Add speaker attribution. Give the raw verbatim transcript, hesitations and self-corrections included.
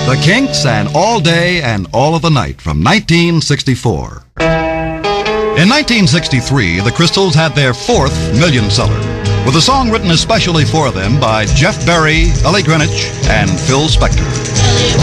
Speaker 1: The Kinks and All Day and All of the Night from nineteen sixty-four. In nineteen sixty-three, the Crystals had their fourth million seller, with a song written especially for them by Jeff Berry, Ellie Greenwich, and Phil Spector.